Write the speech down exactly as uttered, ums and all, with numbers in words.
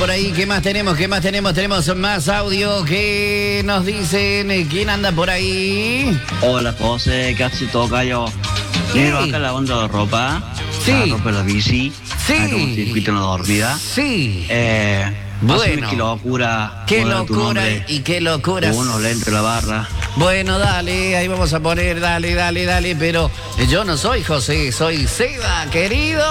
por ahí? ¿Qué más tenemos? ¿Qué más tenemos? Tenemos más audio que nos dicen. ¿Quién anda por ahí? Hola, José, ¿qué haces, tocayo? Miro acá la onda de ropa. Sí. La ropa de la bici. Sí. Acá un circuito en la dormida. Sí. Eh, Bueno. Qué locura. Qué poner tu locura nombre y qué locura. Uno lente la barra. Bueno, dale, ahí vamos a poner, dale, dale, dale, pero yo no soy José, soy Seba, querido.